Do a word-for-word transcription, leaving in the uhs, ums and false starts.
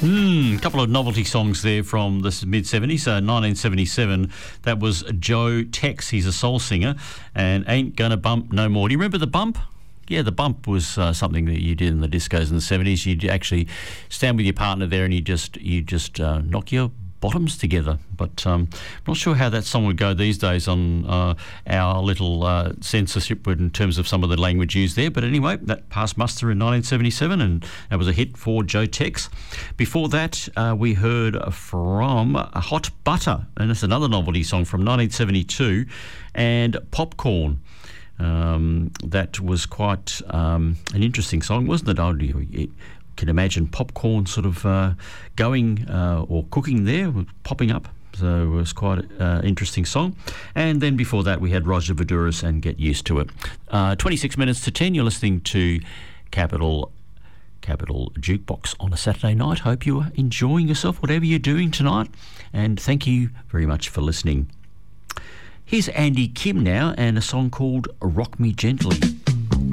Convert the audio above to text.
Hmm, a couple of novelty songs there from the mid-seventies. Uh, nineteen seventy-seven, that was Joe Tex. He's a soul singer, and Ain't Gonna Bump No More. Do you remember the bump? Yeah, the bump was uh, something that you did in the discos in the seventies. You'd actually stand with your partner there and you just you just uh, knock your bottoms together. But um, I'm not sure how that song would go these days on uh, our little uh, censorship in terms of some of the language used there. But anyway, that passed muster in nineteen seventy-seven, and that was a hit for Joe Tex. Before that, uh, we heard from Hot Butter, and it's another novelty song from nineteen seventy-two, and Popcorn. Um, that was quite um, an interesting song, wasn't it? Oh, you can imagine popcorn sort of uh, going uh, or cooking there, popping up. So it was quite an uh, interesting song. And then before that, we had Roger Voudouris and Get Used to It. Uh, twenty-six minutes to ten, you're listening to Capital Capital Jukebox on a Saturday night. Hope you are enjoying yourself, whatever you're doing tonight. And thank you very much for listening. Here's Andy Kim now and a song called Rock Me Gently.